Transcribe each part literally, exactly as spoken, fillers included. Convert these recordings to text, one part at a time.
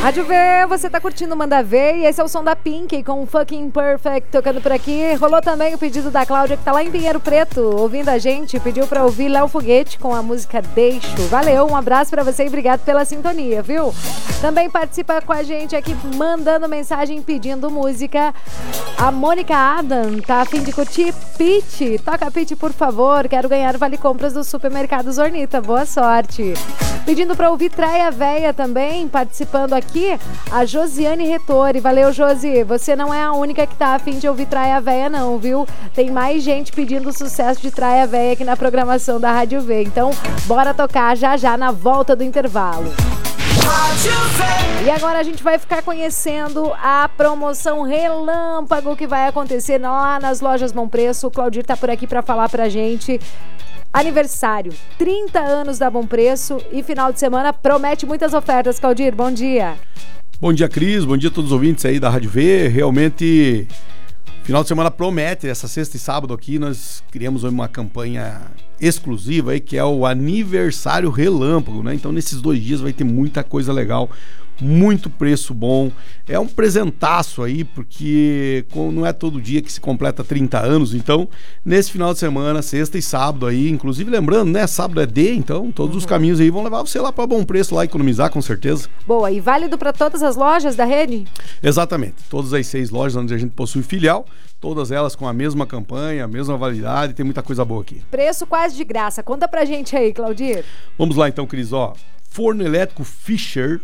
Rádio V, você tá curtindo Manda Ver e esse é o som da Pink com Fucking Perfect tocando por aqui. Rolou também o pedido da Cláudia, que tá lá em Pinheiro Preto, ouvindo a gente, pediu pra ouvir Léo Foguete com a música Deixo. Valeu, um abraço pra você e obrigado pela sintonia, viu? Também participa com a gente aqui, mandando mensagem, pedindo música. A Mônica Adam tá a fim de curtir Pete. Toca Pete, por favor, quero ganhar vale compras do Supermercado Zornita, boa sorte. Pedindo pra ouvir Traia Véia também, participando aqui. Aqui, a Josiane Retori. Valeu, Josi. Você não é a única que tá a fim de ouvir Traia Véia, não, viu? Tem mais gente pedindo o sucesso de Traia Véia aqui na programação da Rádio V. Então, bora tocar já já na volta do intervalo. E agora a gente vai ficar conhecendo a promoção Relâmpago que vai acontecer lá nas lojas Bom Preço. O Claudir tá por aqui pra falar pra gente. Aniversário, trinta anos da Bom Preço e final de semana promete muitas ofertas. Claudir, bom dia. Bom dia, Cris, bom dia a todos os ouvintes aí da Rádio V. Realmente, final de semana promete. Essa sexta e sábado aqui nós criamos uma campanha exclusiva aí, que é o Aniversário Relâmpago, né? Então nesses dois dias vai ter muita coisa legal, muito preço bom. É um presentaço aí, porque não é todo dia que se completa trinta anos, então nesse final de semana, sexta e sábado aí, inclusive lembrando, né, sábado é D, então todos uhum. os caminhos aí vão levar você lá para Bom Preço, lá economizar com certeza. Boa, e válido para todas as lojas da rede? Exatamente, todas as seis lojas onde a gente possui filial, todas elas com a mesma campanha, a mesma validade, tem muita coisa boa aqui. Preço quase de graça, conta pra gente aí, Claudir. Vamos lá então, Cris, ó, forno elétrico Fischer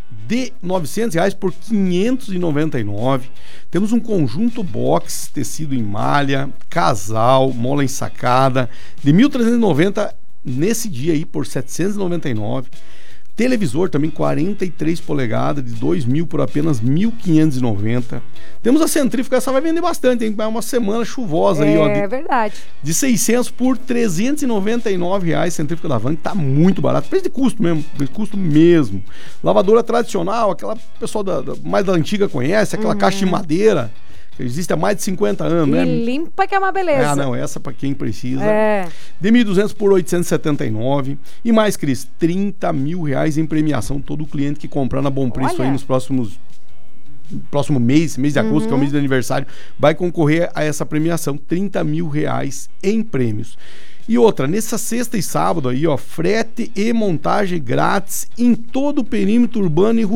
de novecentos reais por quinhentos e noventa e nove. Temos um conjunto box, tecido em malha, casal, mola ensacada, de mil trezentos e noventa nesse dia aí por setecentos e noventa e nove. Televisor também quarenta e três polegadas de dois mil por apenas mil quinhentos e noventa. Temos a centrífuga, essa vai vender bastante, hein? É uma semana chuvosa é, aí, ó. É verdade. De seiscentos por trezentos e noventa e nove reais, centrífuga da Van, tá muito barato. Preço de custo mesmo, preço de custo mesmo. Lavadora tradicional, aquela pessoa da, da, mais da antiga conhece, aquela uhum. caixa de madeira. Que existe há mais de cinquenta anos, e né? Limpa que é uma beleza. Ah, não, essa para quem precisa. É. De mil e duzentos por oitocentos e setenta e nove. E mais, Cris, trinta mil reais em premiação. Todo cliente que comprar na Bom Preço Olha. aí nos próximos... próximo mês, mês de agosto, uhum. que é o mês de aniversário, vai concorrer a essa premiação, trinta mil reais em prêmios. E outra, nessa sexta e sábado aí, ó, frete e montagem grátis em todo o perímetro urbano e rural.